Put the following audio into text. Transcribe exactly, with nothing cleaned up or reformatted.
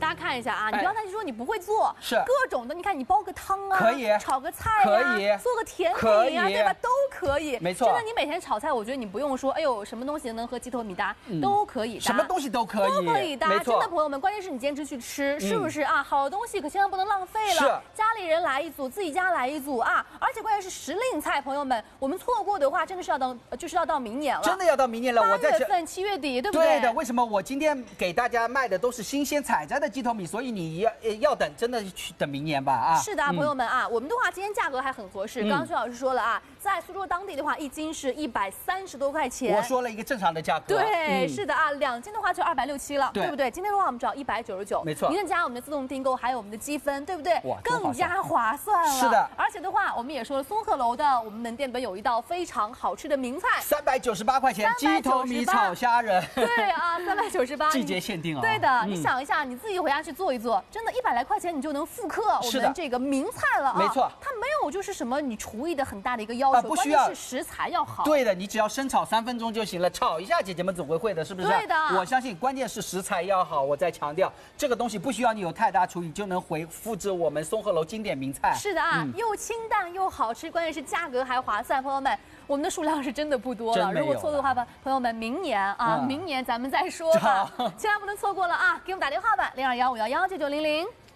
家看一下啊，你不要担心说你不会做， 是各种的，你看你煲个汤啊， 可以炒个菜可呀， 以做个甜可品啊， 以对吧？都可以。 没错真的，你每天炒菜，我觉得你不用说，哎呦，什么东西能和鸡头米搭，都可以搭。 什么东西都可以， 都可以搭。 没错。 真的，朋友们，关键是你坚持去吃，是不是啊？好东西可千万不能浪费了。 是。 家里人来一组，自己家来一组啊！而且关键是时令菜，朋友们，我们错过的话，真的是要到，就是要到明年了。 真的要到明年了，我在八月份、七月底，对不对？ 对的。为什么我今天给大家卖的都是新鲜采摘的鸡头米？所以你要要等，真的去等明年吧啊！ 是的，朋友们啊，我们的话今天价格还很合适。刚刚薛老师说了啊，在苏州当地的话，一斤是一百三十多块钱。 我说了一个正常的价格。 对，是的啊，两斤的话就二百六七了，对不对？今天的话我们只要一百九十九， 没错。 您再加我们的自动订购，还有我们的积分，对不对？ 哇， 更加划算了。 是的， 而且的话，我们也说了，松鹤楼的我们门店里边有一道非常好吃的名菜， 三百九十八块钱，鸡头米炒虾仁。 对啊，三百九十八， 季节限定哦。 对的，你想一下，你自己回家去做一做，真的，一百来块钱你就能复刻我们这个名菜了啊。 没错， 它没有就是什么你厨艺的很大的一个要求， 不需要， 是食材要好。 对的，你只要生炒三分钟就行了，炒一下，姐姐们总会会的，是不是？ 对的， 我相信关键是食材要好。我再强调，这个东西不需要你有太大厨艺就能回复制我们松鹤楼经典名菜。 是的啊，嗯、又清淡又好吃，关键是价格还划算。朋友们，我们的数量是真的不多了，如果错的话吧，朋友们，明年啊，嗯、明年咱们再说吧，千万不能错过了啊！给我们打电话吧，零二幺五幺幺九九零零。